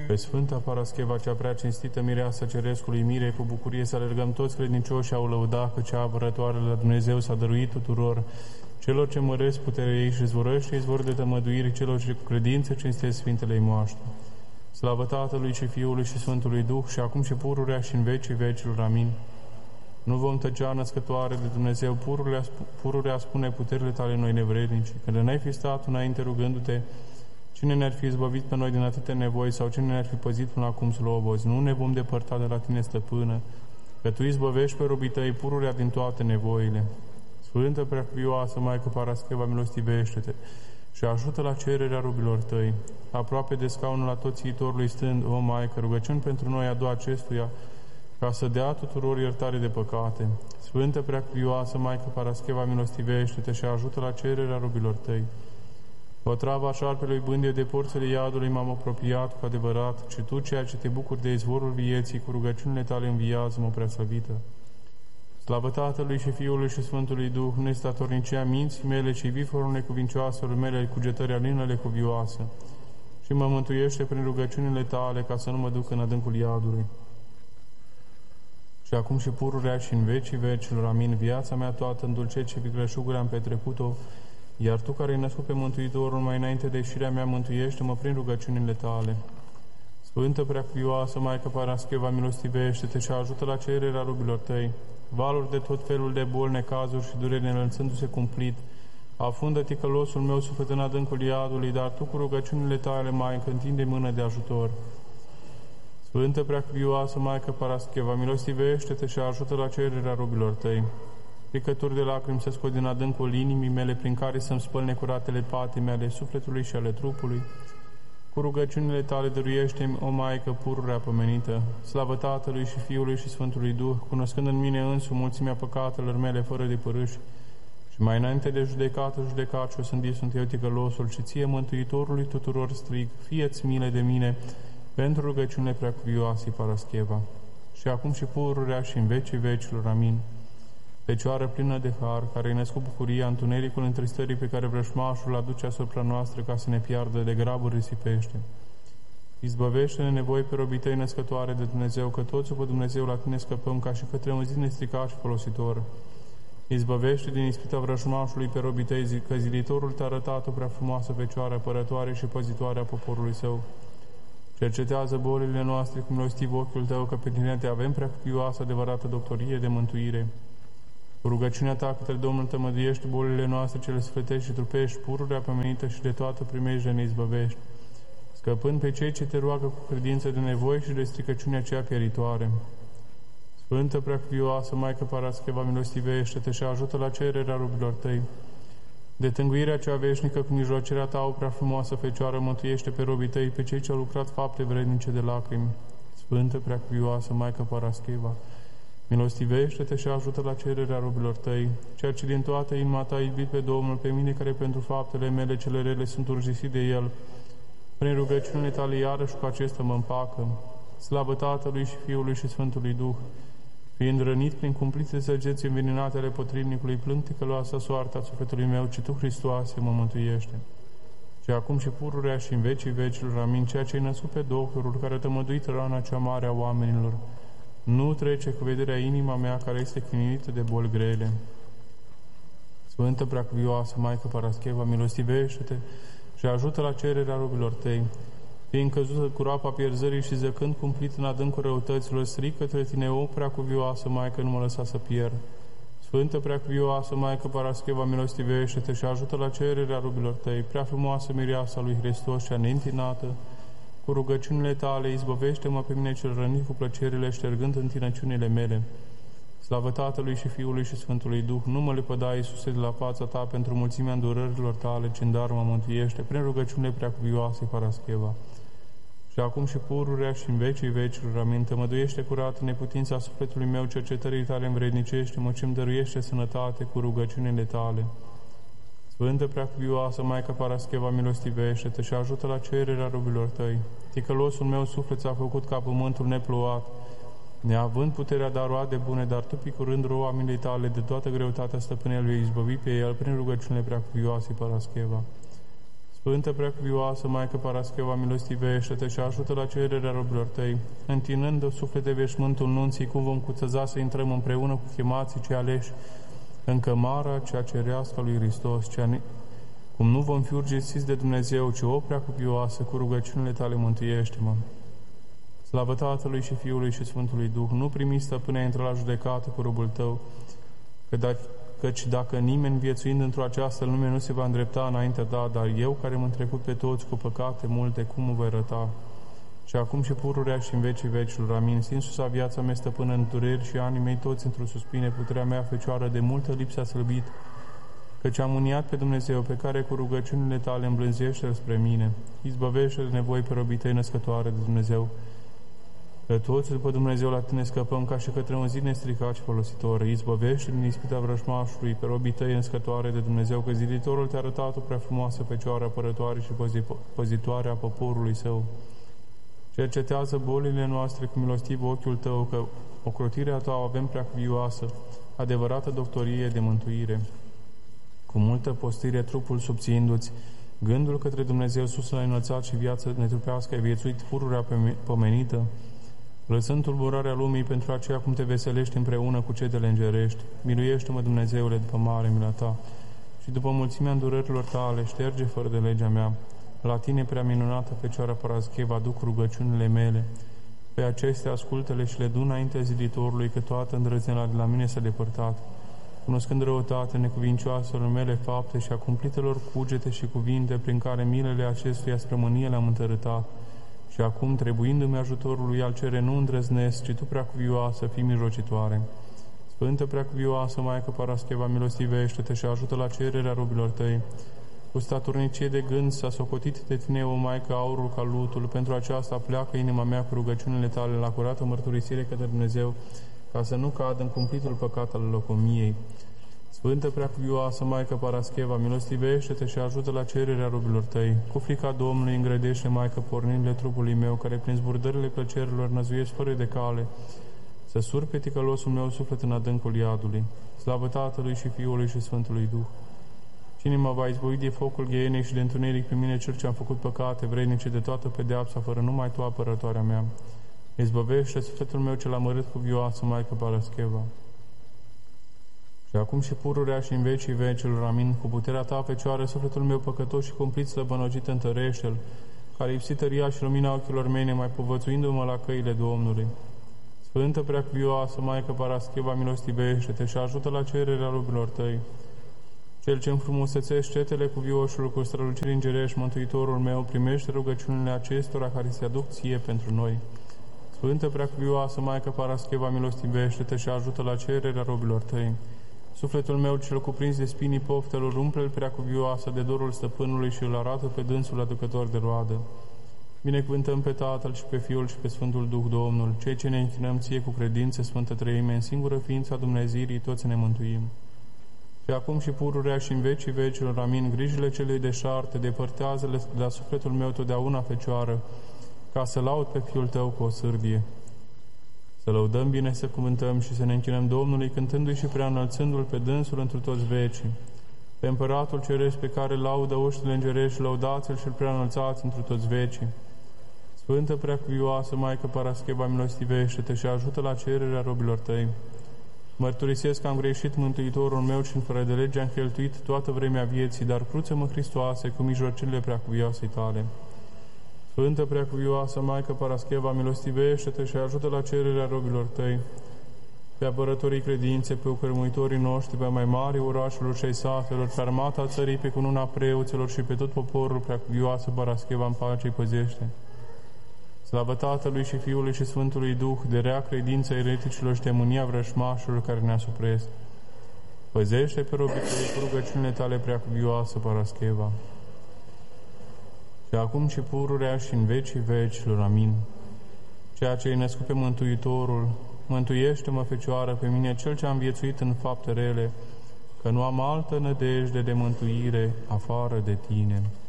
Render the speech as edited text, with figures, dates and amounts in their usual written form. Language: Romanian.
Pe Sfânta Parascheva, cea prea cinstită mireasa Cerescului Mirei, cu bucurie să alergăm toți credincioși au lăuda că cea apărătoare la Dumnezeu s-a dăruit tuturor celor ce măresc puterea ei și zvorăște izvor de tămăduire celor ce cu credință cinstesc Sfintele moaște. Slavă Tatălui și Fiului și Sfântului Duh, și acum și pururea și în vecii vecilor. Amin. Nu vom tăcea, născătoare de Dumnezeu, pururea spune puterile tale noi nevrednici, când n-ai fi stat înainte rugându-te, cine ne-ar fi izbăvit pe noi din atâtea nevoi sau cine ne-ar fi păzit până acum slobozi? Nu ne vom depărta de la tine, stăpână, că tu izbăvești pe robii tăi pururea din toate nevoile. Sfântă Preacuvioasă Maică Parascheva, milostivește-te și ajută la cererea robilor tăi. Aproape de scaunul atoțiitorului stând, o Maică, rugăciuni pentru noi adu acestuia, ca să dea tuturor iertare de păcate. Sfântă Preacuvioasă Maică Parascheva, milostivește-te și ajută la cererea robilor tăi. Otrava șarpelui bândie de porțele iadului m-am apropiat cu adevărat, și tu, ceea ce te bucuri de izvorul vieții, cu rugăciunile tale înviază-mă, preaslăvită. Slavă Tatălui și Fiului și Sfântului Duh, nestatornicia minții mele și viforul necuvincioaselor mele, cugetări alinele cuvioasă, și mă mântuiește prin rugăciunile tale, ca să nu mă duc în adâncul iadului. Și acum și pururea și în vecii vecilor. Amin. Viața mea toată în dulceți și vicleșuguri am petrecut-o, iar tu, care ai născut pe Mântuitorul mai înainte de ieșirea mea, mântuiește-mă prin rugăciunile tale. Sfântă Preacuvioasă Maică Parascheva, milostivește-te și ajută la cererea robilor tăi. Valuri de tot felul de boli, necazuri și dureri înălțându-se cumplit, afundă ticălosul meu suflet în adâncul iadului, dar tu cu rugăciunile tale, Maică, întinde mână de ajutor. Sfântă Preacuvioasă Maică Parascheva, milostivește-te și ajută la cererea robilor tăi. Picături de lacrimi să scot din adâncul inimii mele, prin care să-mi spăl necuratele patime ale sufletului și ale trupului. Cu rugăciunile tale dăruiește-mi, o Maică, pururea pomenită. Slavă Tatălui și Fiului și Sfântului Duh, cunoscând în mine însu mulțimea păcatelor mele fără de părâși, și mai înainte de judecată, judecat și sunt eu ticălosul, și ție, Mântuitorului tuturor, strig, fie-ți milă de mine, pentru rugăciunile Preacuvioasei Parascheva. Și acum și pururea și în vecii vecilor. Amin. Fecioară plină de har, care îi născut bucuria, întunericul întristării pe care vrășmașul îl aduce asupra noastră ca să ne piardă, de grabul risipește. Izbăvește-ne nevoi pe robii tăi, născătoare de Dumnezeu, că toți după Dumnezeu la tine scăpăm, ca și către un zi nestricat și folositor. Izbăvește din ispita vrășmașului pe robii tăi, că zilitorul te-a arătat o prea frumoasă Fecioară, apărătoare și păzitoare a poporului său. Cercetează bolile noastre cu milostiv ochiul tău, că pe tine te avem preacuvioasă, adevărată doctorie de mântuire. Cu rugăciunea ta către Domnul tămăduiești bolile noastre cele sufletești și trupești, pururea pomenită și de toată primejdea ne izbăvești, scăpând pe cei ce te roagă cu credință de nevoi și de stricăciunea cea pieritoare. Sfântă Preacuvioasă Maică Parascheva, milostivește-te și ajută la cererea robilor tăi. De tânguirea cea veșnică cu mijloacerea ta, o prea frumoasă Fecioară, mântuiește pe robii tăi, pe cei ce au lucrat fapte vrednice de lacrimi. Sfântă Preacuvioasă Maică Parascheva, milostivește-te și ajută la cererea robilor tăi, ceea ce din toată inima ta ai iubit pe Domnul, pe mine care pentru faptele mele cele rele sunt urgisit de El. Prin rugăciunile tale iarăși cu acesta mă împacă. Slavă Tatălui și Fiului și Sfântului Duh, fiind rănit prin cumplite săgeți înveninate ale potrivnicului, plâng ticăloasa soarta sufletului meu, ci tu, Hristoase, mă mântuiește. Și acum și pururea și în vecii vecilor. Amin. Ceea ce ai născut pe doctorul, care a tămăduit rana cea mare a oamenilor, nu trece cu vederea inima mea, care este chinuită de boli grele. Sfântă Preacuvioasă Maică Parascheva, milostivește-te și ajută la cererea robilor tăi. Fiind căzută cu roapa pierzării și zăcând cumplit în adâncul răutăților, strig către tine, o Preacuvioasă Maică, nu mă lăsa să pierd. Sfântă Preacuvioasă Maică Parascheva, milostivește-te și ajută la cererea robilor tăi. Prea frumoasă mireasa lui Hristos, cea neîntinată, cu rugăciunile tale, izbăvește-mă pe mine cel rănit cu plăcerile, ștergând întinăciunile mele. Slavă Tatălui și Fiului și Sfântului Duh, nu mă lepăda, Iisuse, de la fața ta pentru mulțimea îndurărilor tale, ci în dar mă mântuiește, prin rugăciunile Preacuvioasei Parascheva. Și acum și pururea și în vecii vecilor. Amin. Tămăduiește curată neputința sufletului meu, cercetării tale învrednicește-mă, ce-mi dăruiește sănătate cu rugăciunile tale. Sfântă Preacuvioasă Maică Parascheva, milostivește-te și ajută la cererea robilor tăi. Ticălosul meu suflet s-a făcut ca pământul neplouat, neavând puterea de a roade bune, dar tu, picurând roa milei tale, de toată greutatea stăpânei, vei izbăvi pe el prin rugăciunile Preacuvioasei Parascheva. Sfântă Preacuvioasă, Maică Parascheva, milostivește-te și ajută la cererea robilor tăi, întinând suflete veșmântul nunții, cum vom cuțăza să intrăm împreună cu chemații cei aleși în cămara cea cerească lui Hristos, cum nu vom fi urgisiți de Dumnezeu, ci o Preacuvioasă, cu rugăciunile tale mântuiește-mă. Slavă Tatălui și Fiului și Sfântului Duh, nu primi, Stăpâne, intră la judecată cu robul tău, căci dacă nimeni viețuind într-o această lume nu se va îndrepta înaintea ta, dar eu, care m-am trecut pe toți cu păcate multe, cum mă voi răta? Și acum și pururea și în vecii vecilor. Amin. Sinsusa viața mea, Stăpână, în dureri și anii mei toți într-o suspine, puterea mea, Fecioară, de multă lipsă a slăbit, căci am uniat pe Dumnezeu, pe care cu rugăciunile tale îmblânzește-L spre mine. Izbăvește de nevoi pe robii tăi, născătoare de Dumnezeu, că toți după Dumnezeu la tine scăpăm ca și către un zid nestricat și folositor. Izbăvește din ispita vrăjmașului pe robii tăi născătoare de Dumnezeu, că ziditorul te-a arătat o prea frumoasă Fecioară, apărătoare și păzitoare a poporului său. Cercetează bolile noastre cu milostiv ochiul tău, că ocrotirea ta o avem Preacuvioasă, adevărată doctorie de mântuire. Cu multă postire trupul subțiindu-ți, gândul către Dumnezeu sus l-ai înălțat și viața netrupească ai viețuit pururea pomenită, lăsând tulburarea lumii pentru aceea cum te veselești împreună cu cetele îngerești. Miluiește-mă, Dumnezeule, după mare mila ta și după mulțimea îndurărilor tale, șterge fără de legea mea. La tine, prea minunată Fecioară Parascheva, aduc rugăciunile mele. Pe acestea ascultă-le și le du înaintea ziditorului, că toată îndrăzneala de la mine s-a depărtat. Cunoscând răutate necuvincioaselor mele fapte și a cumplitelor cugete și cuvinte prin care milele acestuia spre mânie le-am întărâtat, și acum, trebuindu-mi ajutorul lui, al cere nu îndrăznesc, ci tu, Preacuvioasă, fii mijlocitoare. Sfântă Preacuvioasă, Maică Parascheva, milostivește-te și ajută la cererea robilor tăi. Cu statornicie de gând s-a socotit de tine, o Maică, aurul ca lutul. Pentru aceasta pleacă inima mea cu rugăciunile tale la curată mărturisire către Dumnezeu, ca să nu cad în cumplitul păcat al locomiei. Sfântă Preacuvioasă, Maică Parascheva, milostivește-te și ajută la cererea robilor tăi. Cu frica Domnului îngrădește, Maică, pornirile trupului meu, care prin zburdările plăcerilor năzuiesc fără de cale, să surpe ticălosul meu suflet în adâncul iadului. Slavă Tatălui și Fiului și Sfântului Duh. Cine mă va izbăvi de focul ghienei și de întuneric pe mine, cel ce am făcut păcate vrednice de toată pedeapsa, fără numai tu, apărătoarea mea. Izbăvește sufletul meu cel amărât cu vioasă, Maică Parascheva. Și acum și pururea și în vecii vecilor, amin. Cu puterea ta, Fecioară, sufletul meu păcătos și cumplit slăbănogit întărește-l, care lipsi tăria și lumina ochilor mei, mai povățuindu-mă la căile Domnului. Sfântă Preacuvioasă, Maică Parascheva, milostivește-te și ajută la cererea robilor tăi. Cel ce înfrumusețești cetele cu vioșul, cu străluciri îngerești, Mântuitorul meu, primește rugăciunile acestora care se aduc ție pentru noi. Sfântă Preacuvioasă, Maică Parascheva, milostivește-te și ajută la cererea robilor tăi. Sufletul meu cel cuprins de spinii poftelor, umple-l, Preacuvioasă, de dorul Stăpânului și îl arată pe dânsul aducător de roadă. Binecuvântăm pe Tatăl și pe Fiul și pe Sfântul Duh, Domnul, cei ce ne închinăm ție cu credință, Sfântă Treime, în singură ființa Dumnezeirii, toți ne mântuim. Și acum și pururea și în vecii vecilor, amin, grijile celui deșarte, depărtează-le de la sufletul meu totdeauna, Fecioară, ca să laud pe Fiul tău cu o sârbie. Să lăudăm bine, să cuvântăm și să ne închinăm Domnului, cântându-i și preanălțându-L pe dânsul întru toți vecii. Pe Împăratul Ceresc, pe care laudă oștile îngerești, lăudați-L și-L preanălțați întru toți vecii. Sfântă Preacuvioasă, Maică Parascheva, milostivește-te și ajută la cererea robilor tăi. Mărturisesc că am greșit, Mântuitorul meu, și în fără de lege am cheltuit toată vremea vieții, dar cruță-mă, Hristoase, cu mijlocirile Preacuvioasei tale. Sfântă Preacuvioasă, Maică Parascheva, milostivește-te și ajută la cererea robilor tăi. Pe apărătorii credințe, pe ocărmuitorii noștri, pe mai mari orașelor și ai satelor, pe armata țării, pe cununa preoților și pe tot poporul, Preacuvioasă Parascheva, în pace-i păzește. Slavă Tatălui și Fiului și Sfântului Duh, de rea credință ereticilor și de mânia vrășmașilor care ne asupresc. Păzește pe robii tăi cu rugăciunile tale, Preacuvioasă Parascheva. Și acum și pururea și în vecii vecilor, amin. Ceea ce ai născut pe Mântuitorul, mântuiește-mă, Fecioară, pe mine, cel ce am viețuit în fapte rele, că nu am altă nădejde de mântuire afară de tine.